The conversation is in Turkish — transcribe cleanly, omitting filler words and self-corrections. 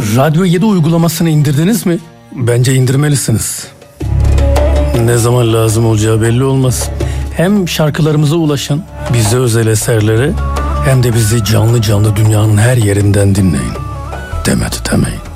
Radyo 7 uygulamasını indirdiniz mi? Bence indirmelisiniz. Ne zaman lazım olacağı belli olmaz. Hem şarkılarımıza ulaşın, bize özel eserleri, hem de bizi canlı canlı dünyanın her yerinden dinleyin. Demedi demeyin.